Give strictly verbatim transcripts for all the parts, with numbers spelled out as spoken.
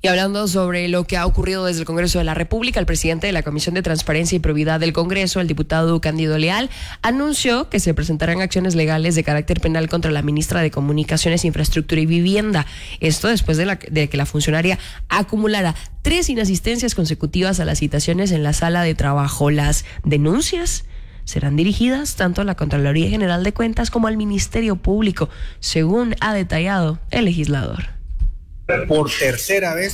Y hablando sobre lo que ha ocurrido desde el Congreso de la República, el presidente de la Comisión de Transparencia y Probidad del Congreso, el diputado Cándido Leal, anunció que se presentarán acciones legales de carácter penal contra la ministra de Comunicaciones, Infraestructura y Vivienda. Esto después de, la, de que la funcionaria acumulara tres inasistencias consecutivas a las citaciones en la sala de trabajo. Las denuncias serán dirigidas tanto a la Contraloría General de Cuentas como al Ministerio Público, según ha detallado el legislador. Por tercera vez,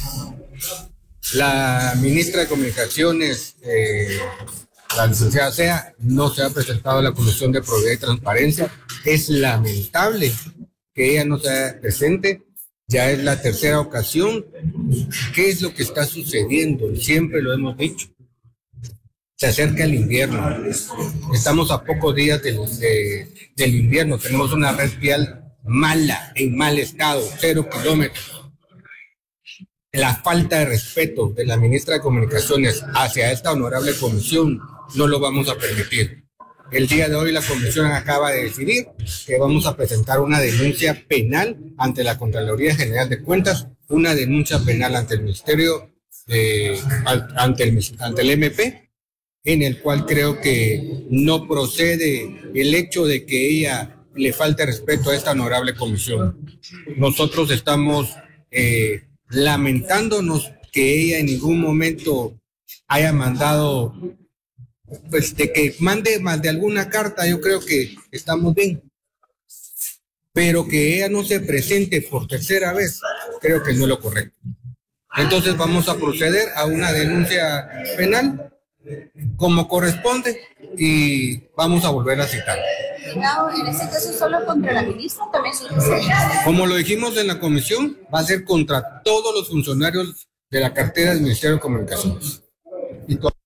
la ministra de Comunicaciones, eh, la licenciada Sea, no se ha presentado a la Comisión de Probidad y Transparencia. Es lamentable que ella no sea presente. Ya es la tercera ocasión. ¿Qué es lo que está sucediendo? Siempre lo hemos dicho. Se acerca el invierno. Estamos a pocos días del, de, del invierno. Tenemos una red vial mala, en mal estado, cero kilómetros. La falta de respeto de la ministra de Comunicaciones hacia esta honorable comisión no lo vamos a permitir. El día de hoy la comisión acaba de decidir que vamos a presentar una denuncia penal ante la Contraloría General de Cuentas, una denuncia penal ante el Ministerio, de, ante, el, ante el M P, en el cual creo que no procede el hecho de que ella le falte respeto a esta honorable comisión. Nosotros estamos eh, lamentándonos que ella en ningún momento haya mandado, pues de que mande más de alguna carta, yo creo que estamos bien, pero que ella no se presente por tercera vez, creo que no es lo correcto. Entonces vamos a proceder a una denuncia penal como corresponde y vamos a volver a citar. En este caso solo contra la ministra, también sus Como lo dijimos en la comisión, va a ser contra todos los funcionarios de la cartera del Ministerio de Comunicaciones. Y